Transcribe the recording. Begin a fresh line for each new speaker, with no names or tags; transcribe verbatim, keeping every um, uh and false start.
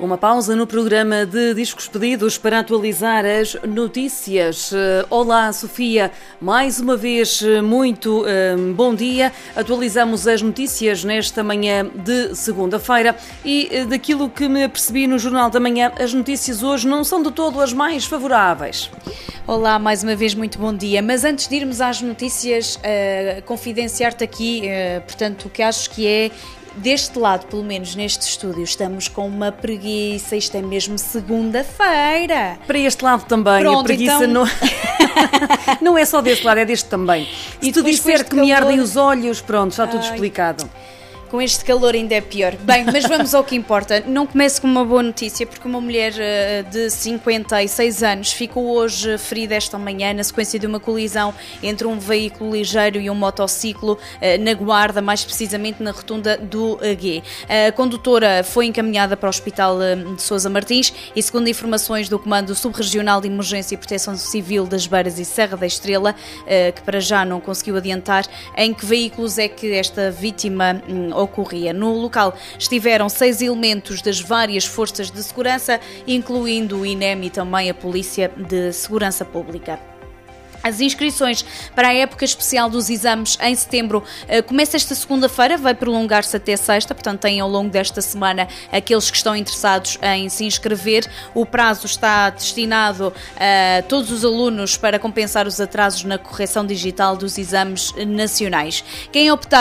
Uma pausa no programa de discos pedidos para atualizar as notícias. Olá, Sofia. Mais uma vez, muito um, bom dia. Atualizamos as notícias nesta manhã de segunda-feira e daquilo que me apercebi no Jornal da Manhã, as notícias hoje não são de todo as mais favoráveis.
Olá, mais uma vez muito bom dia. Mas antes de irmos às notícias, uh, confidenciar-te aqui, uh, portanto, o que acho que é... Deste lado, pelo menos neste estúdio, estamos com uma preguiça, isto é mesmo segunda-feira.
Para este lado também, Pronto, a preguiça então... não... não é só deste lado, é deste também. E se tu disser que calor... me ardem os olhos, pronto, está tudo Ai. explicado.
Com este calor ainda é pior. Bem, mas vamos ao que importa. Não começo com uma boa notícia, porque uma mulher de cinquenta e seis anos ficou hoje ferida esta manhã na sequência de uma colisão entre um veículo ligeiro e um motociclo na Guarda, mais precisamente na rotunda do Aguê. A condutora foi encaminhada para o Hospital de Sousa Martins e, segundo informações do Comando Subregional de Emergência e Proteção Civil das Beiras e Serra da Estrela, que para já não conseguiu adiantar em que veículos é que esta vítima ocorria. No local estiveram seis elementos das várias forças de segurança, incluindo o INEM e também a Polícia de Segurança Pública. As inscrições para a época especial dos exames em setembro uh, começa esta segunda-feira, vai prolongar-se até sexta, portanto têm ao longo desta semana aqueles que estão interessados em se inscrever. O prazo está destinado a todos os alunos para compensar os atrasos na correção digital dos exames nacionais. Quem optar